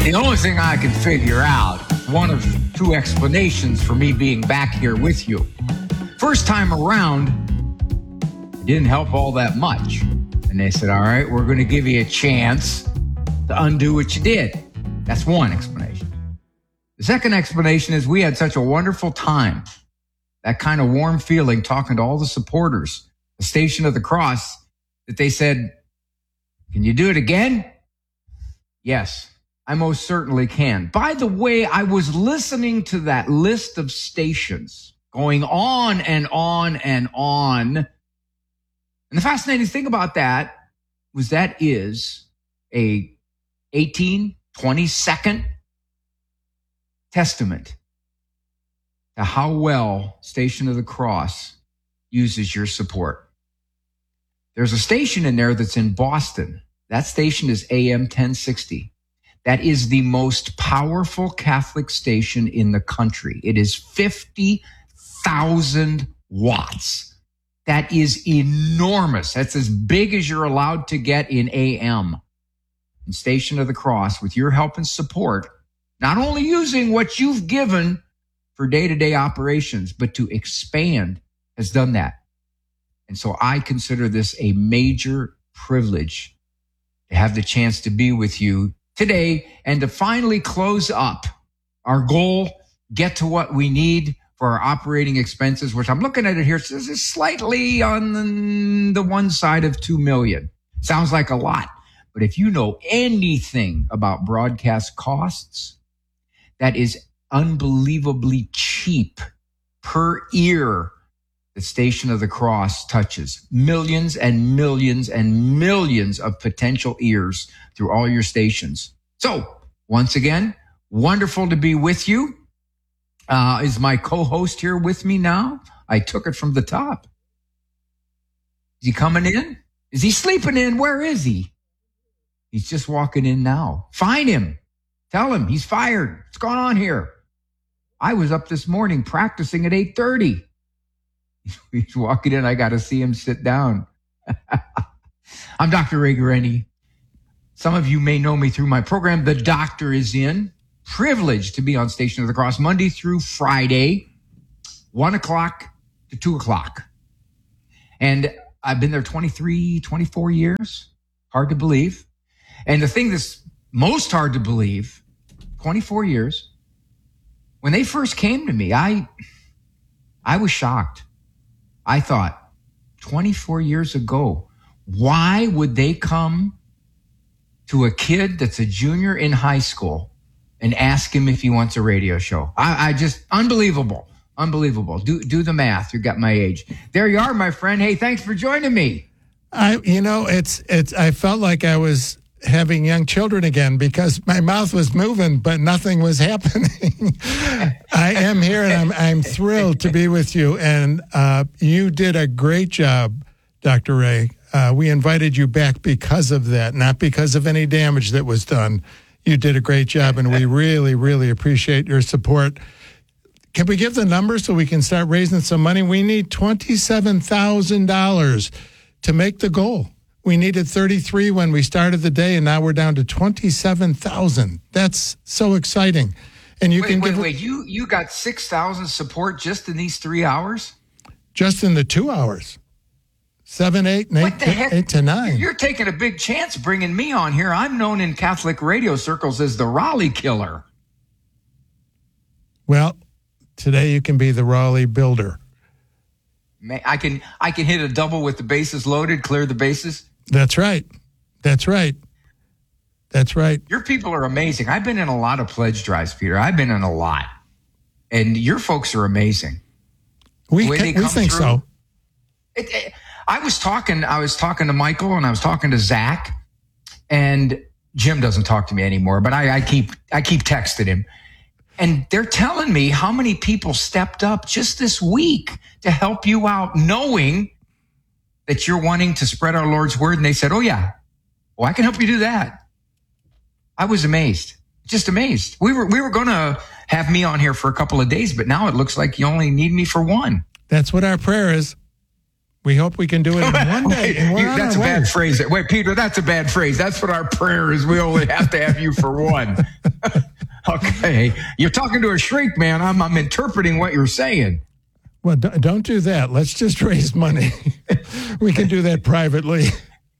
The only thing I can figure out, one of two explanations for me being back here with you. First time around, it didn't help all that much. And they said, all right, we're going to give you a chance to undo what you did. That's one explanation. The second explanation is we had such a wonderful time, that kind of warm feeling, talking to all the supporters, the Station of the Cross, that they said, can you do it again? Yes, I most certainly can. By the way, I was listening to that list of stations going on and on and on. And the fascinating thing about that was that is a 20-second testament to how well Station of the Cross uses your support. There's a station in there that's in Boston. That station is AM 1060. That is the most powerful Catholic station in the country. It is 50,000 watts. That is enormous. That's as big as you're allowed to get in AM. And Station of the Cross, with your help and support, not only using what you've given for day-to-day operations, but to expand, has done that. And so I consider this a major privilege to have the chance to be with you today and to finally close up our goal, get to what we need for our operating expenses, which I'm looking at it here. So this is slightly on the one side of $2 million. Sounds like a lot. But if you know anything about broadcast costs, that is unbelievably cheap per ear. The Station of the Cross touches millions and millions and millions of potential ears through all your stations. So once again, wonderful to be with you. Is my co-host here with me now? I took it from the top. Is he coming in? Is he sleeping in? Where is he? He's just walking in now. Find him. Tell him he's fired. What's going on here? I was up this morning practicing at 8:30. He's walking in. I got to see him sit down. I'm Dr. Ray Guarendi. Some of you may know me through my program, The Doctor is In. Privileged to be on Station of the Cross Monday through Friday, 1 o'clock to 2 o'clock. And I've been there 23, 24 years. Hard to believe. And the thing that's most hard to believe, 24 years, when they first came to me, I was shocked. I thought, 24 years ago, why would they come to a kid that's a junior in high school and ask him if he wants a radio show? I just, unbelievable. Do the math. You got my age. There you are, my friend. Hey, thanks for joining me. I felt like I was having young children again because my mouth was moving, but nothing was happening. I am here and I'm thrilled to be with you. And you did a great job, Dr. Ray. We invited you back because of that, not because of any damage that was done. You did a great job, and we really, really appreciate your support. Can we give the number so we can start raising some money? We need $27,000 to make the goal. We needed 33 when we started the day, and now we're down to 27,000. That's so exciting. And you wait. You got 6,000 support just in these 3 hours? Just in the 2 hours. 7, 8, and 8 to 9. You're taking a big chance bringing me on here. I'm known in Catholic radio circles as the Raleigh Killer. Well, today you can be the Raleigh Builder. I can hit a double with the bases loaded, clear the bases. That's right. Your people are amazing. I've been in a lot of pledge drives, Peter. I've been in a lot. And your folks are amazing. We think so. I was talking to Michael and I was talking to Zach, and Jim doesn't talk to me anymore, but I keep texting him. And they're telling me how many people stepped up just this week to help you out, knowing that you're wanting to spread our Lord's word. And they said, oh, yeah, well, I can help you do that. I was amazed, just amazed. We were going to have me on here for a couple of days, but now it looks like you only need me for one. That's what our prayer is. We hope we can do it in one day. That's a bad phrase. Wait, Peter, that's a bad phrase. That's what our prayer is. We only have to have you for one. Okay. You're talking to a shrink, man. I'm interpreting what you're saying. Well, don't do that. Let's just raise money. We can do that privately.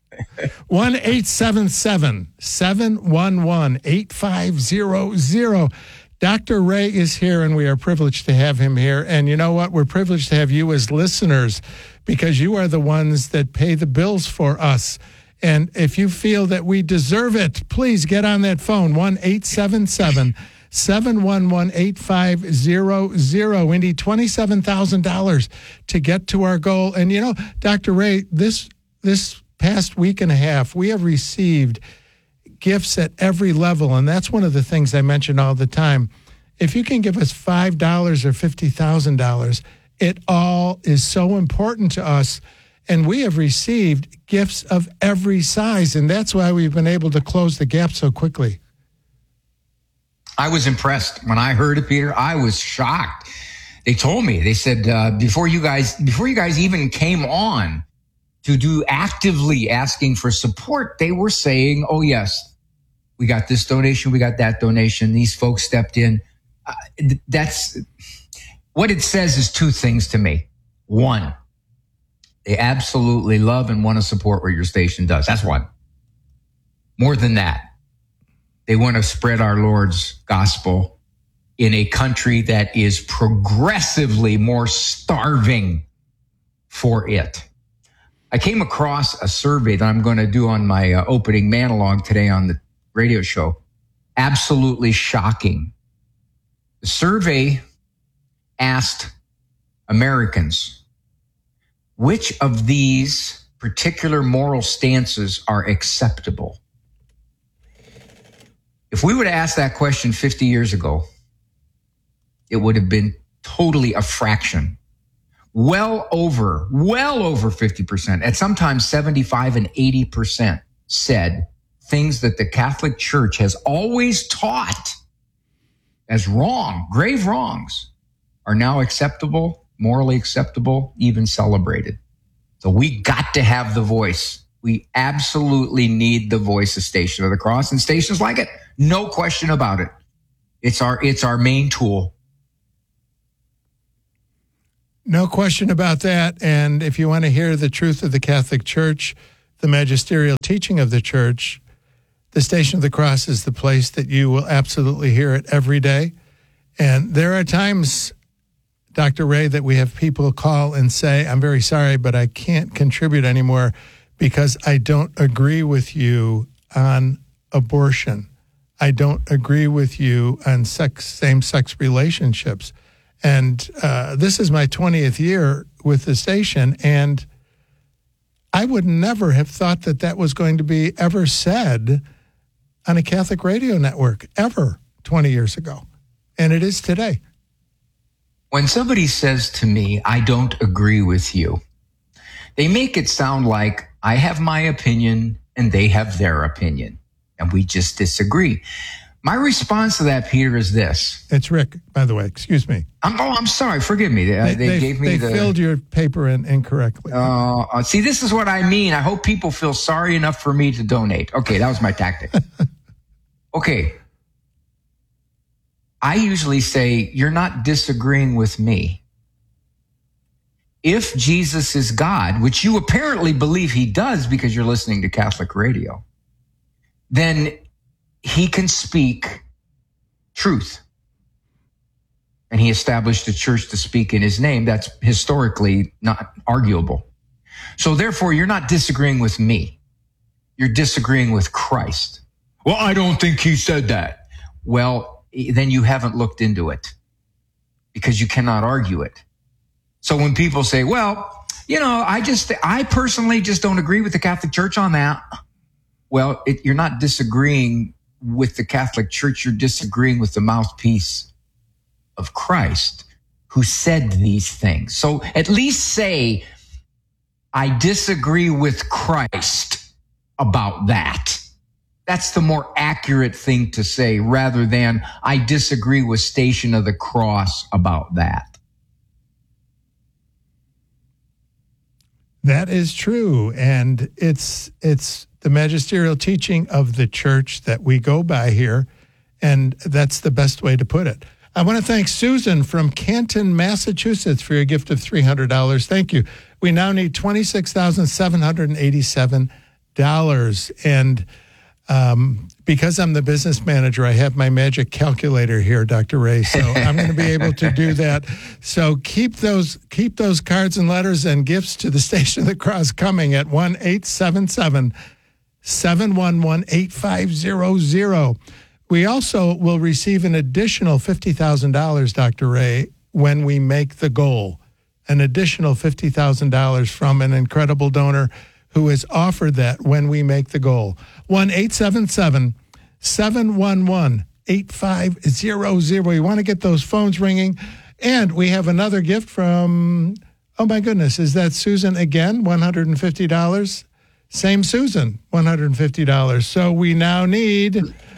1-877-711-8500. Dr. Ray is here, and we are privileged to have him here. And you know what? We're privileged to have you as listeners because you are the ones that pay the bills for us. And if you feel that we deserve it, please get on that phone, 1-877-711-8500. We need $27,000 to get to our goal. And, you know, Dr. Ray, this past week and a half, we have received gifts at every level. And that's one of the things I mention all the time. If you can give us $5 or $50,000, it all is so important to us. And we have received gifts of every size. And that's why we've been able to close the gap so quickly. I was impressed when I heard it, Peter. I was shocked. They told me, they said, before you guys even came on to do actively asking for support, they were saying, oh, yes, we got this donation, we got that donation. These folks stepped in. That's what it says is two things to me. One, they absolutely love and want to support what your station does. That's one. More than that, they want to spread our Lord's gospel in a country that is progressively more starving for it. I came across a survey that I'm going to do on my opening monologue today on the radio show. Absolutely shocking. The survey asked Americans, which of these particular moral stances are acceptable? If we would have asked that question 50 years ago, it would have been totally a fraction. Well over 50%, and sometimes 75 and 80% said things that the Catholic Church has always taught as wrong, grave wrongs, are now acceptable, morally acceptable, even celebrated. So we got to have the voice. We absolutely need the voice of Station of the Cross and stations like it. No question about it. It's our main tool. No question about that. And if you want to hear the truth of the Catholic Church, the magisterial teaching of the Church, the Station of the Cross is the place that you will absolutely hear it every day. And there are times, Dr. Ray, that we have people call and say, I'm very sorry, but I can't contribute anymore because I don't agree with you on abortion. I don't agree with you on same-sex relationships. And this is my 20th year with the station, and I would never have thought that that was going to be ever said on a Catholic radio network, ever, 20 years ago. And it is today. When somebody says to me, I don't agree with you, they make it sound like I have my opinion and they have their opinion, and we just disagree. My response to that, Peter, is this. It's Rick, by the way. Excuse me. I'm sorry. Forgive me. They filled your paper in incorrectly. See, this is what I mean. I hope people feel sorry enough for me to donate. Okay, that was my tactic. Okay. I usually say, you're not disagreeing with me. If Jesus is God, which you apparently believe he does because you're listening to Catholic radio, then he can speak truth. And he established a church to speak in his name. That's historically not arguable. So therefore, you're not disagreeing with me. You're disagreeing with Christ. Well, I don't think he said that. Well, then you haven't looked into it because you cannot argue it. So when people say, well, you know, I personally just don't agree with the Catholic Church on that. Well, you're not disagreeing with the Catholic Church. You're disagreeing with the mouthpiece of Christ who said these things. So at least say, I disagree with Christ about that. That's the more accurate thing to say rather than I disagree with Station of the Cross about that. That is true. And it's the magisterial teaching of the church that we go by here. And that's the best way to put it. I want to thank Susan from Canton, Massachusetts for your gift of $300. Thank you. We now need $26,787. And because I'm the business manager, I have my magic calculator here, Dr. Ray. So I'm going to be able to do that. So keep those cards and letters and gifts to the Station of the Cross coming at 1-877-711-8500. We also will receive an additional $50,000, Dr. Ray, when we make the goal. An additional $50,000 from an incredible donor who has offered that when we make the goal. 1-877-711-8500. We want to get those phones ringing. And we have another gift from, oh my goodness, is that Susan again? $150? Same Susan, $150. So we now need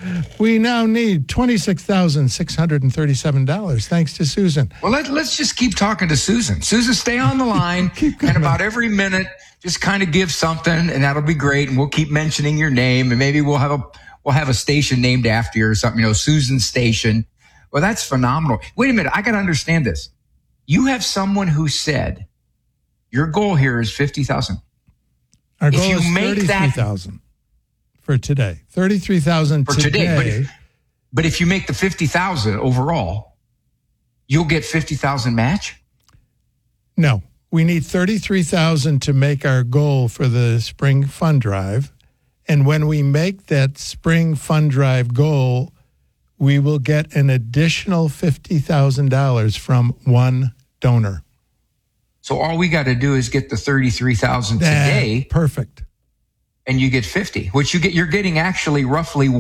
$26,637. Thanks to Susan. Well, let's just keep talking to Susan. Susan, stay on the line. And about every minute, just kind of give something, and that'll be great. And we'll keep mentioning your name, and maybe we'll have a station named after you or something. Susan Station. Well, that's phenomenal. Wait a minute, I got to understand this. You have someone who said your goal here is $50,000. Our goal is $33,000 for today. $33,000 for today. But if you make the $50,000 overall, you'll get $50,000 match? No. We need $33,000 to make our goal for the Spring Fund Drive. And when we make that Spring Fund Drive goal, we will get an additional $50,000 from one donor. So all we got to do is get the $33,000 today. Perfect. And you get 50, which you're getting actually roughly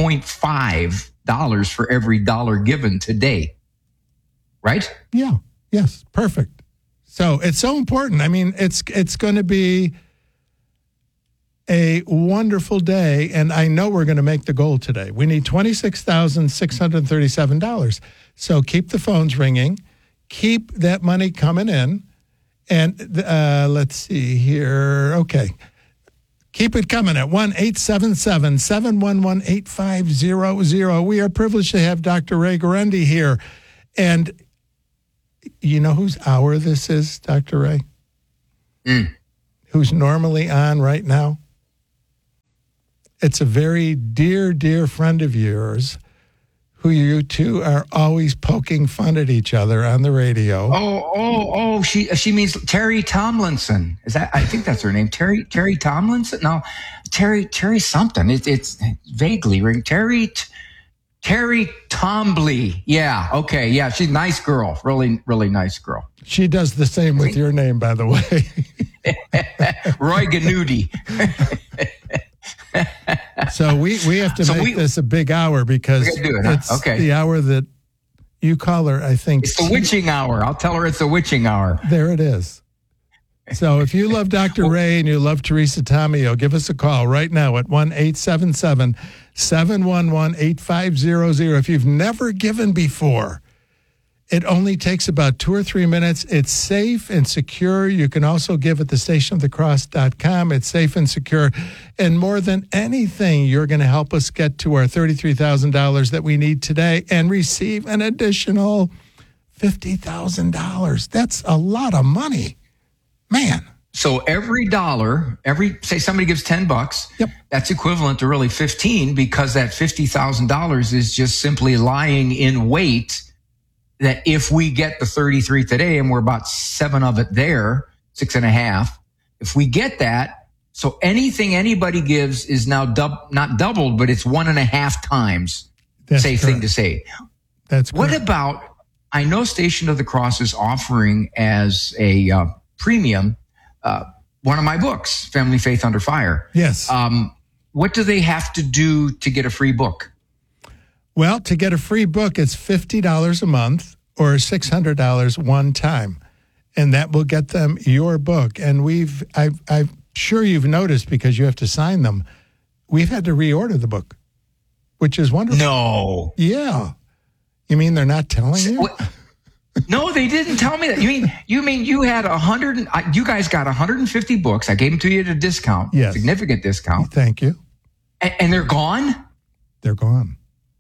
$1.5 for every dollar given today. Right? Yeah. Yes. Perfect. So it's so important. I mean, it's going to be a wonderful day, and I know we're going to make the goal today. We need $26,637. So keep the phones ringing. Keep that money coming in. And let's see here. Okay. Keep it coming at 1-877-711-8500. We are privileged to have Dr. Ray Guarendi here. And you know whose hour this is, Dr. Ray? Who's normally on right now? It's a very dear, dear friend of yours who you two are always poking fun at each other on the radio. Oh, she means Terry Tomlinson. Is that, I think that's her name. Terry Tomlinson? No, Terry something. It's vaguely ring. Terry Tombley. Yeah. Okay. Yeah. She's a nice girl. Really, really nice girl. She does the same with your name, by the way. Roy Ganudi. So we have to make this a big hour because it's the hour that you call her, I think. It's the witching hour. I'll tell her it's the witching hour. There it is. So if you love Dr. Ray and you love Teresa Tomeo, give us a call right now at 1-877-711-8500. If you've never given before, it only takes about 2 or 3 minutes. It's safe and secure. You can also give at thestationofthecross.com. It's safe and secure. And more than anything, you're going to help us get to our $33,000 that we need today and receive an additional $50,000. That's a lot of money. Man. So every dollar, say somebody gives $10, yep, that's equivalent to really 15 because that $50,000 is just simply lying in wait. That if we get the 33 today, and we're about 7 of it there, 6.5, if we get that, so anything anybody gives is now not doubled, but it's 1.5 times. That's safe correct. Thing to say. That's correct. What about, I know Station of the Cross is offering as a premium one of my books, Family Faith Under Fire. Yes. What do they have to do to get a free book? Well, to get a free book, it's $50 a month or $600 one time, and that will get them your book. And I'm sure you've noticed because you have to sign them. We've had to reorder the book, which is wonderful. No. Yeah. You mean they're not telling you? No, they didn't tell me that. You mean you had you guys got 150 books. I gave them to you at a discount. Yes. Significant discount. Thank you. And they're gone? They're gone.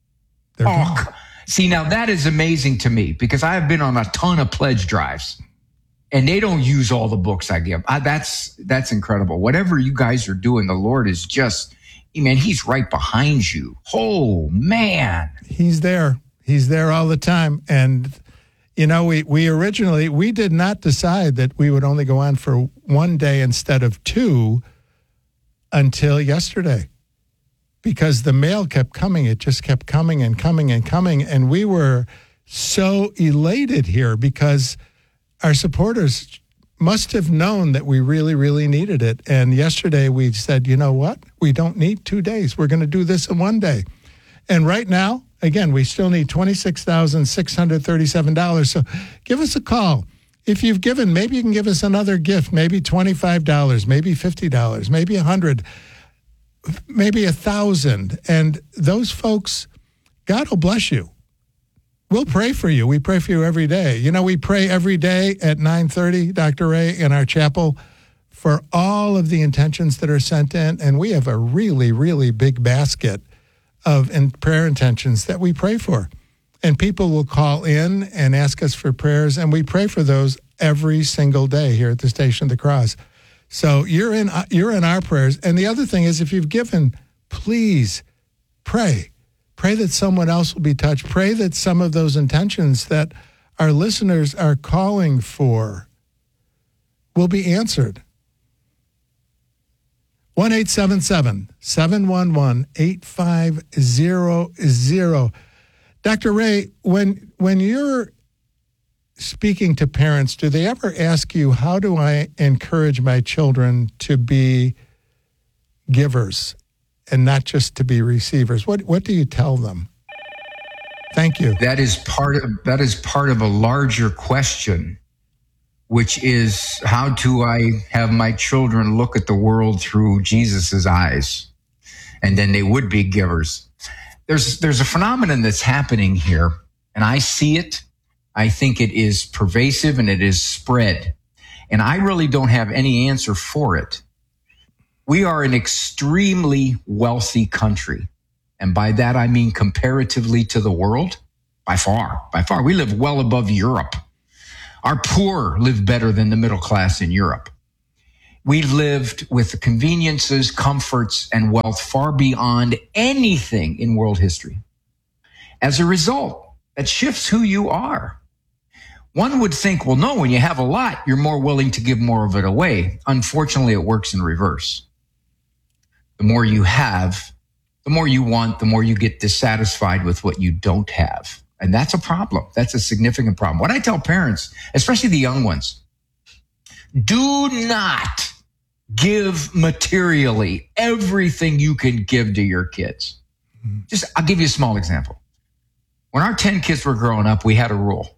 See, now that is amazing to me because I have been on a ton of pledge drives and they don't use all the books I give. That's incredible. Whatever you guys are doing, the Lord is just, man, he's right behind you. Oh, man. He's there. He's there all the time. And, you know, we originally did not decide that we would only go on for one day instead of two until yesterday. Because the mail kept coming. It just kept coming and coming and coming. And we were so elated here because our supporters must have known that we really, really needed it. And yesterday we said, you know what? We don't need 2 days. We're going to do this in 1 day. And right now, again, we still need $26,637. So give us a call. If you've given, maybe you can give us another gift, maybe $25, maybe $50, maybe $100. Maybe 1,000. And those folks, God will bless you. We'll pray for you. We pray for you every day. You know, we pray every day at 9:30, Dr. Ray, in our chapel for all of the intentions that are sent in. And we have a really, really big basket of prayer intentions that we pray for. And people will call in and ask us for prayers. And we pray for those every single day here at the Station of the Cross. So you're in our prayers. And the other thing is, if you've given, please pray. Pray that someone else will be touched. Pray that some of those intentions that our listeners are calling for will be answered. 1-877-711-8500. Dr. Ray, when you're speaking to parents, do they ever ask you, how do I encourage my children to be givers and not just to be receivers? What do you tell them? Thank you. That is part of a larger question, which is, how do I have my children look at the world through Jesus's eyes? And then they would be givers. There's a phenomenon that's happening here, and I see it. I think it is pervasive and it is spread. And I really don't have any answer for it. We are an extremely wealthy country. And by that, I mean comparatively to the world, by far. We live well above Europe. Our poor live better than the middle class in Europe. We lived with the conveniences, comforts, and wealth far beyond anything in world history. As a result, that shifts who you are. One would think, well, no, when you have a lot, you're more willing to give more of it away. Unfortunately, it works in reverse. The more you have, the more you want, the more you get dissatisfied with what you don't have. And that's a problem. That's a significant problem. What I tell parents, especially the young ones, do not give materially everything you can give to your kids. I'll give you a small example. When our 10 kids were growing up, we had a rule.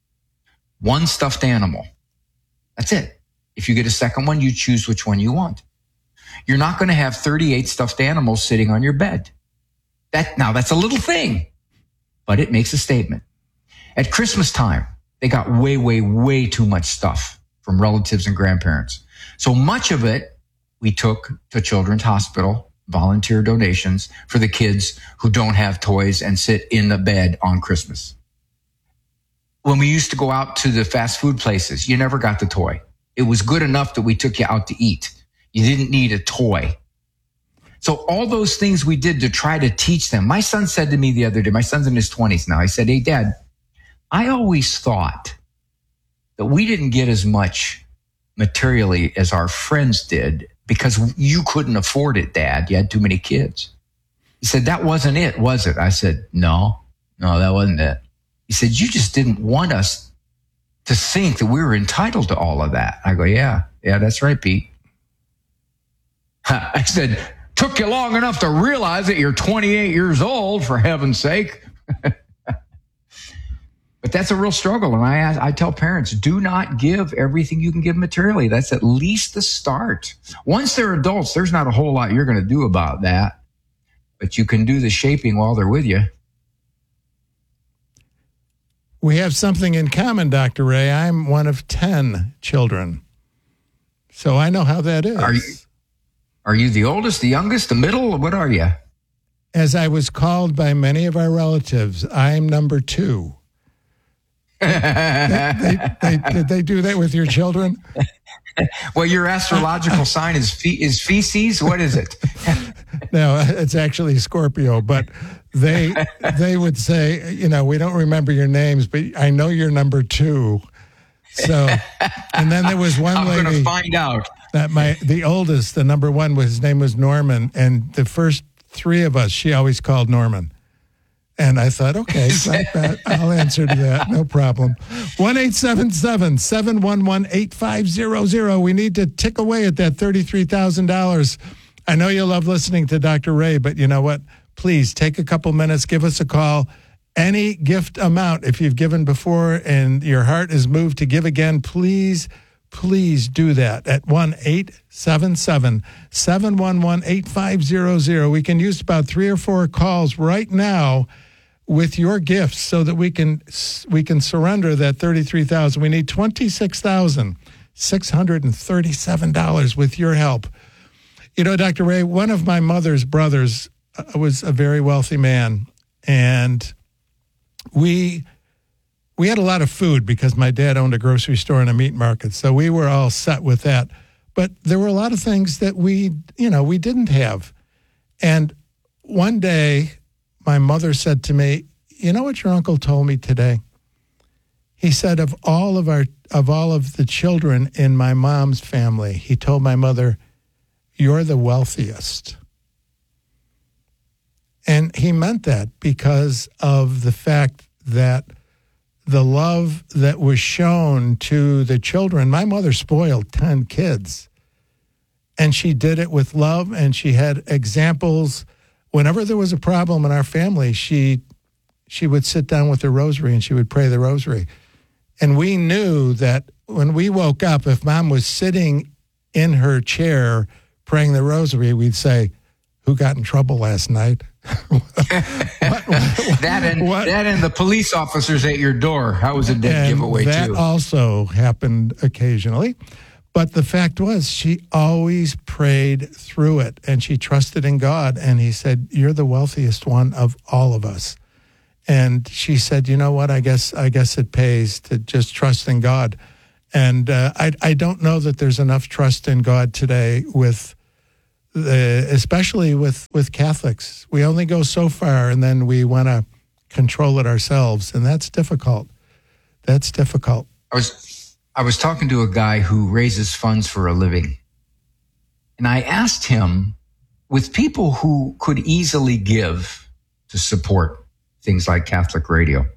1 stuffed animal. That's it. If you get a second one, you choose which one you want. You're not going to have 38 stuffed animals sitting on your bed. That's a little thing, but it makes a statement. At Christmas time, they got way, way, way too much stuff from relatives and grandparents. So much of it we took to Children's Hospital, volunteer donations for the kids who don't have toys and sit in the bed on Christmas. When we used to go out to the fast food places, you never got the toy. It was good enough that we took you out to eat. You didn't need a toy. So all those things we did to try to teach them. My son said to me the other day, my son's in his 20s now. I said, hey, Dad, I always thought that we didn't get as much materially as our friends did because you couldn't afford it, Dad. You had too many kids. He said, that wasn't it, was it? I said, no, that wasn't it. He said, you just didn't want us to think that we were entitled to all of that. I go, yeah, that's right, Pete. I said, took you long enough to realize that you're 28 years old, for heaven's sake. But that's a real struggle. And I tell parents, do not give everything you can give materially. That's at least the start. Once they're adults, there's not a whole lot you're going to do about that. But you can do the shaping while they're with you. We have something in common, Dr. Ray. I'm one of 10 children. So I know how that is. Are you the oldest, the youngest, the middle? What are you? as I was called by many of our relatives, I'm number 2. Did they do that with your children? Well, your astrological sign is feces. What is it? No, it's actually Scorpio. But they would say, we don't remember your names, but I know you're number 2. So, and then there was one lady. I'm going to find out. That the oldest, the number 1, his name was Norman, and the first 3 of us, she always called Norman. And I thought, okay, like that. I'll answer to that. No problem. 1-877-711-8500. We need to tick away at that $33,000. I know you love listening to Dr. Ray, but you know what? Please take a couple minutes, give us a call. Any gift amount, if you've given before and your heart is moved to give again, please do that at 1-877-711-8500. We can use about 3 or 4 calls right now with your gifts so that we can surrender that $33,000. We need $26,637 with your help. Dr. Ray, one of my mother's brothers was a very wealthy man, and we had a lot of food because my dad owned a grocery store and a meat market, so we were all set with that. But there were a lot of things that we didn't have. And one day, my mother said to me, "You know what your uncle told me today?" He said, of all of the children in my mom's family, he told my mother, "You're the wealthiest." And he meant that because of the fact that the love that was shown to the children. My mother spoiled 10 kids, and she did it with love, and she had examples. Whenever there was a problem in our family, she would sit down with the rosary and she would pray the rosary. And we knew that when we woke up, if Mom was sitting in her chair praying the rosary, we'd say, "Who got in trouble last night?" That and the police officers at your door. That was a dead giveaway, too. That also happened occasionally. But the fact was, she always prayed through it, and she trusted in God. And he said, "You're the wealthiest one of all of us." And she said, "You know what? I guess it pays to just trust in God." And I don't know that there's enough trust in God today especially with Catholics. We only go so far, and then we want to control it ourselves, and that's difficult. That's difficult. I was talking to a guy who raises funds for a living, and I asked him, with people who could easily give to support things like Catholic radio,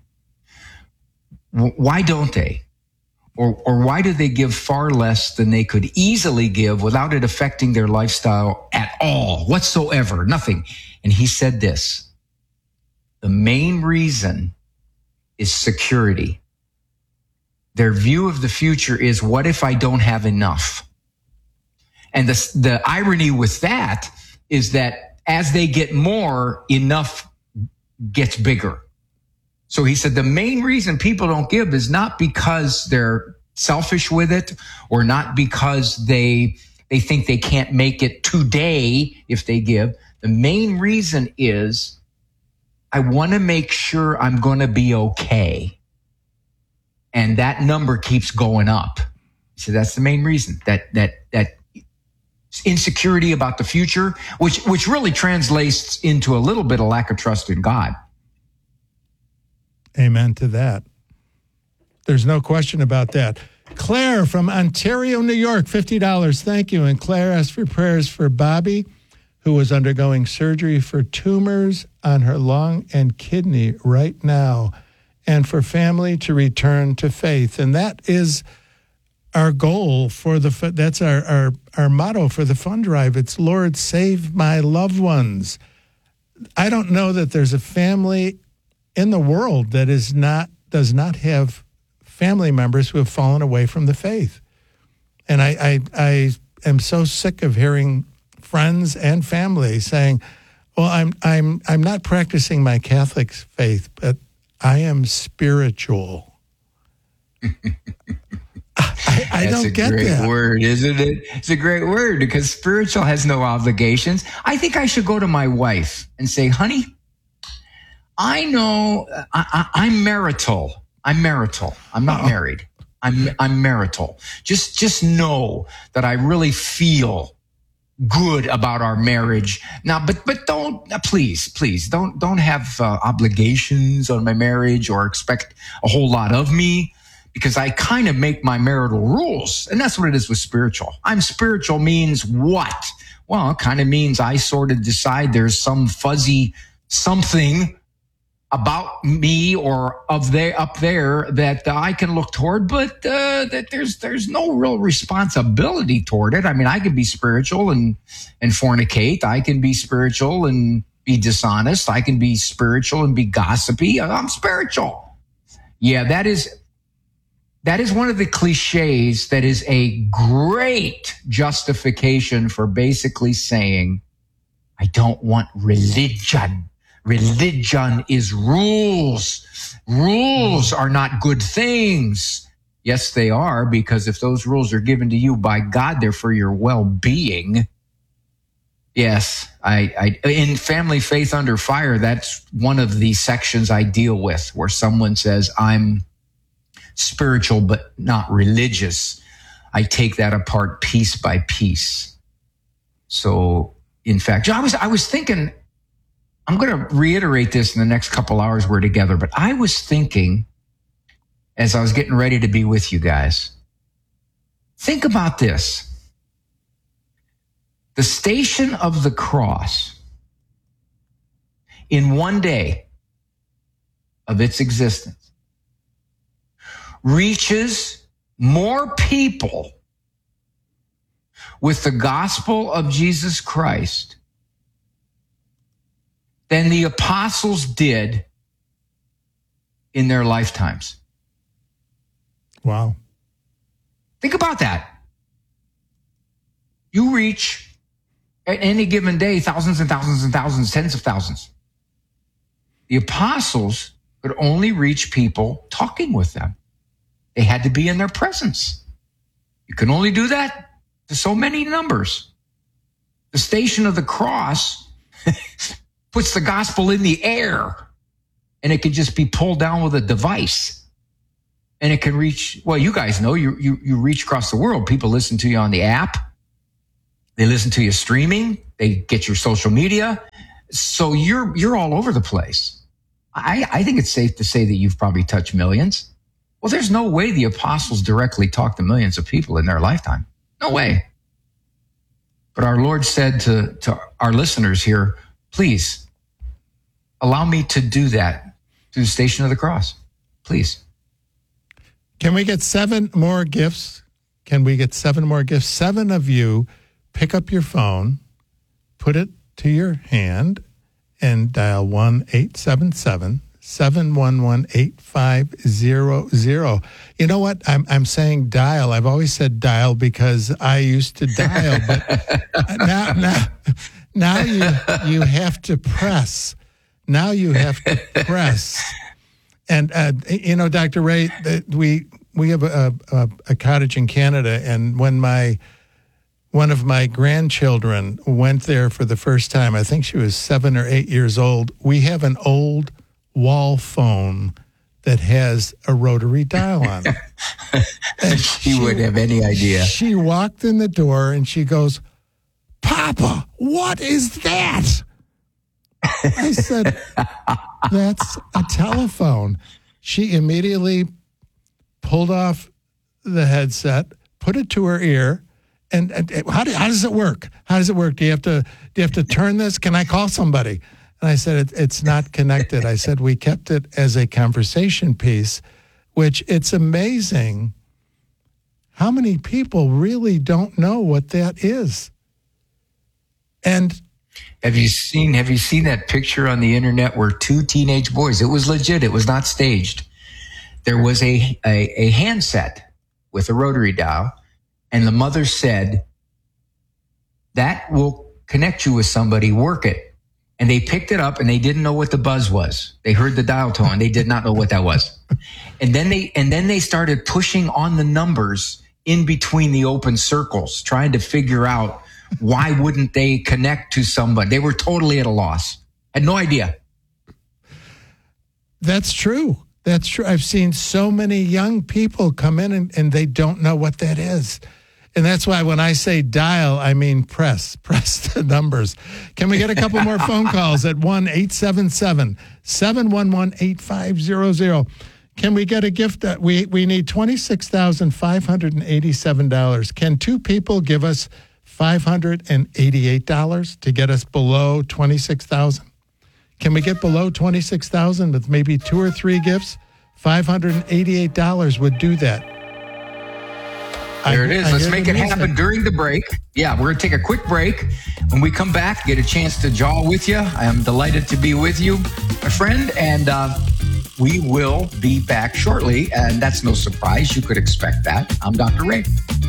why don't they? Or why do they give far less than they could easily give without it affecting their lifestyle at all, whatsoever, nothing? And he said this: the main reason is security. Their view of the future is, what if I don't have enough? And the irony with that is that as they get more, enough gets bigger. So he said the main reason people don't give is not because they're selfish with it, or not because they think they can't make it today if they give. The main reason is, I want to make sure I'm going to be okay. And that number keeps going up. So that's the main reason, that insecurity about the future, which really translates into a little bit of lack of trust in God. Amen to that. There's no question about that. Claire from Ontario, New York, $50. Thank you. And Claire asked for prayers for Bobby, who was undergoing surgery for tumors on her lung and kidney right now, and for family to return to faith. And that is our goal that's our motto for the fund drive. It's, Lord, save my loved ones. I don't know that there's a family in the world that does not have family members who have fallen away from the faith. And I am so sick of hearing friends and family saying, "Well, I'm not practicing my Catholic faith, but I am spiritual." I I don't get that. That's a great word, isn't it? It's a great word because spiritual has no obligations. I think I should go to my wife and say, honey, I know I'm marital. I'm not married. I'm marital. Just know that I really feel good about our marriage now, but don't, please don't have obligations on my marriage or expect a whole lot of me, because I kind of make my marital rules. And that's what it is with spiritual. I'm spiritual means what? Well, it kind of means I sort of decide there's some fuzzy something about me or up there that I can look toward, but that there's no real responsibility toward it. I mean, I can be spiritual and fornicate. I can be spiritual and be dishonest. I can be spiritual and be gossipy. I'm spiritual. Yeah, that is one of the cliches that is a great justification for basically saying, I don't want religion. Religion is rules. Rules are not good things. Yes, they are, because if those rules are given to you by God, they're for your well-being. Yes, I in Family Faith Under Fire, that's one of the sections I deal with, where someone says, I'm spiritual but not religious. I take that apart piece by piece. So, in fact, I was thinking, I'm going to reiterate this in the next couple hours we're together, but I was thinking as I was getting ready to be with you guys, think about this. The Station of the Cross, in one day of its existence, reaches more people with the gospel of Jesus Christ than the apostles did in their lifetimes. Wow. Think about that. You reach, at any given day, thousands and thousands and thousands, tens of thousands. The apostles could only reach people talking with them. They had to be in their presence. You can only do that to so many numbers. The Station of the Cross puts the gospel in the air, and it can just be pulled down with a device. And it can reach, well, you guys know, you reach across the world. People listen to you on the app. They listen to you streaming. They get your social media. So you're all over the place. I think it's safe to say that you've probably touched millions. Well, there's no way the apostles directly talked to millions of people in their lifetime. No way. But our Lord said to our listeners here, please allow me to do that through the Station of the Cross. Please. Can we get 7 more gifts? Can we get 7 more gifts? 7 of you pick up your phone, put it to your hand, and dial 1-877-711-8500. You know what? I'm saying dial. I've always said dial because I used to dial, but now you have to press. Now you have to press. And Dr. Ray, we have a cottage in Canada, and when one of my grandchildren went there for the first time, I think she was 7 or 8 years old, we have an old wall phone that has a rotary dial on it. And she wouldn't have any idea. She walked in the door and she goes, "Papa, what is that?" I said, "That's a telephone." She immediately pulled off the headset, put it to her ear, and how does it work? How does it work? Do you have to turn this? Can I call somebody? And I said, it's not connected. I said, we kept it as a conversation piece, which it's amazing how many people really don't know what that is. And Have you seen that picture on the internet where 2 teenage boys, it was legit, it was not staged. There was a handset with a rotary dial, and the mother said, "That will connect you with somebody, work it." And they picked it up and they didn't know what the buzz was. They heard the dial tone, they did not know what that was. And then they started pushing on the numbers in between the open circles, trying to figure out why wouldn't they connect to somebody. They were totally at a loss. Had no idea. That's true. That's true. I've seen so many young people come in and they don't know what that is. And that's why when I say dial, I mean press the numbers. Can we get a couple more phone calls at 1-877-711-8500? Can we get a gift? We need $26,587. Can two people give us $588 to get us below $26,000? Can we get below $26,000 with maybe 2 or 3 gifts? $588 would do that. There it is. Let's make it happen during the break. Yeah, we're going to take a quick break. When we come back, get a chance to jaw with you. I am delighted to be with you, my friend, and we will be back shortly. And that's no surprise. You could expect that. I'm Dr. Ray.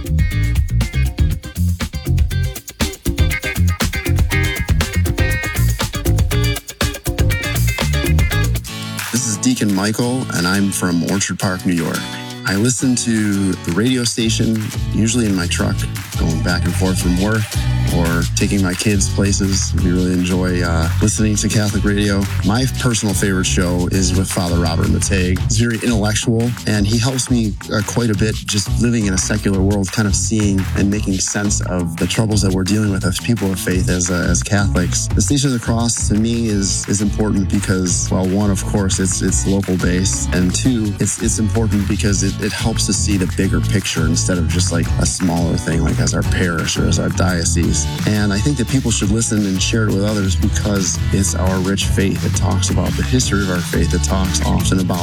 This is Deacon Michael, and I'm from Orchard Park, New York. I listen to the radio station, usually in my truck, going back and forth from work or taking my kids places. We really enjoy listening to Catholic radio. My personal favorite show is with Father Robert Mateg. He's very intellectual, and he helps me quite a bit just living in a secular world, kind of seeing and making sense of the troubles that we're dealing with as people of faith, as Catholics. The Station of the Cross, to me, is important because, well, one, of course, it's local based, and two, it's important because it helps to see the bigger picture instead of just like a smaller thing, like as our parish or as our diocese. And I think that people should listen and share it with others because it's our rich faith. It talks about the history of our faith. It talks often about,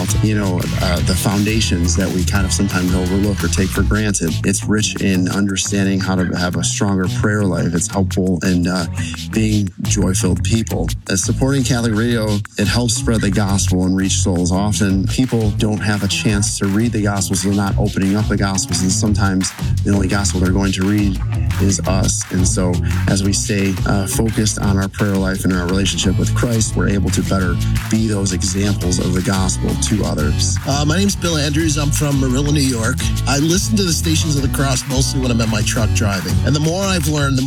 the foundations that we kind of sometimes overlook or take for granted. It's rich in understanding how to have a stronger prayer life. It's helpful in being joy-filled people. As supporting Catholic radio, it helps spread the gospel and reach souls. Often people don't have a chance to read the gospels. They're not opening up the gospels, and sometimes the only gospel they're going to read is us. And so as we stay focused on our prayer life and our relationship with Christ, we're able to better be those examples of the gospel to others. My name's Bill Andrews. I'm from Marilla, New York. I listen to the Stations of the Cross mostly when I'm in my truck driving. And the more I've learned,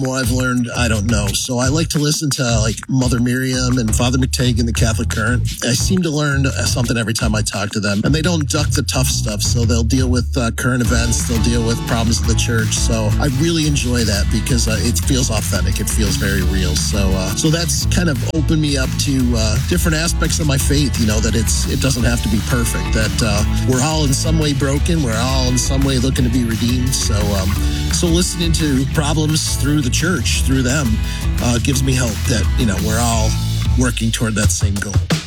I don't know. So I like to listen to like Mother Miriam and Father McTague in the Catholic Current. I seem to learn something every time I talk to them. And they don't duck the tough stuff. So they'll deal with current events. They'll deal with problems of the church. So I really enjoy that because it feels authentic. It feels very real. So that's kind of opened me up to different aspects of my faith, that it doesn't have to be perfect, that we're all in some way broken. We're all in some way looking to be redeemed. So listening to problems through the church, through them, gives me hope that, we're all working toward that same goal.